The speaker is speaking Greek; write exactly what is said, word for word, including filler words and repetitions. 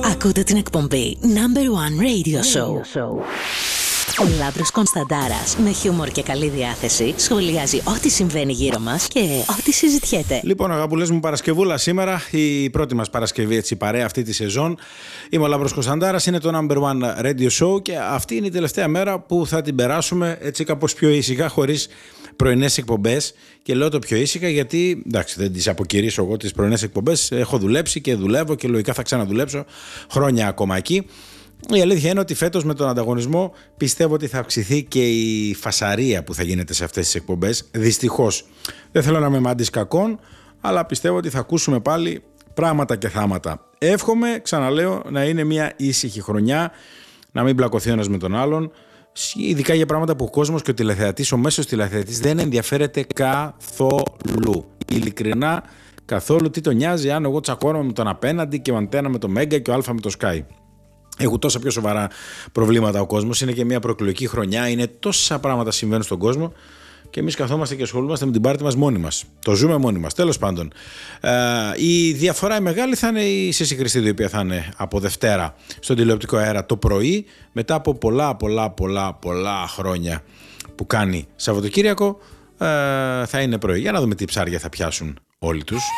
Ακούτε την εκπομπή Number One Radio Show. Ο Λάμπρος Κωνσταντάρας με χιούμορ και καλή διάθεση σχολιάζει ό,τι συμβαίνει γύρω μας και ό,τι συζητιέται. Λοιπόν, αγαπουλές μου, Παρασκευούλα σήμερα, η πρώτη μας Παρασκευή έτσι παρέα αυτή τη σεζόν. Είμαι ο Λάμπρος Κωνσταντάρας, είναι το Number One Radio Show και αυτή είναι η τελευταία μέρα που θα την περάσουμε έτσι κάπως πιο ήσυχα, χωρίς πρωινές εκπομπές. Και λέω το πιο ήσυχα γιατί, εντάξει, δεν τις αποκηρύσω εγώ τις πρωινές εκπομπές. Έχω δουλέψει και δουλεύω και λογικά θα ξαναδουλέψω χρόνια ακόμα εκεί. Η αλήθεια είναι ότι φέτος με τον ανταγωνισμό πιστεύω ότι θα αυξηθεί και η φασαρία που θα γίνεται σε αυτές τις εκπομπές. Δυστυχώς. Δεν θέλω να είμαι μάντης κακών, αλλά πιστεύω ότι θα ακούσουμε πάλι πράγματα και θάματα. Εύχομαι, ξαναλέω, να είναι μια ήσυχη χρονιά, να μην μπλακωθεί ο ένας με τον άλλον, ειδικά για πράγματα που ο κόσμος και ο τηλεθεατής, ο μέσος τηλεθεατής δεν ενδιαφέρεται καθόλου. Ειλικρινά, καθόλου. Τι τον νοιάζει αν εγώ τσακώνομαι με τον απέναντι και ο Αντένα με το Μέγκα και ο Α με το Sky. Έχουν τόσα πιο σοβαρά προβλήματα ο κόσμος. Είναι και μια προεκλογική χρονιά. Είναι τόσα πράγματα συμβαίνουν στον κόσμο. Και εμείς καθόμαστε και ασχολούμαστε με την πάρτι μας μόνοι μας. Το ζούμε μόνοι μας. Τέλος πάντων. Ε, η διαφορά η μεγάλη θα είναι η Σύση Χριστίδου, η οποία θα είναι από Δευτέρα στον τηλεοπτικό αέρα το πρωί. Μετά από πολλά, πολλά, πολλά, πολλά χρόνια που κάνει Σαββατοκύριακο, ε, θα είναι πρωί. Για να δούμε τι ψάρια θα πιάσουν όλοι τους.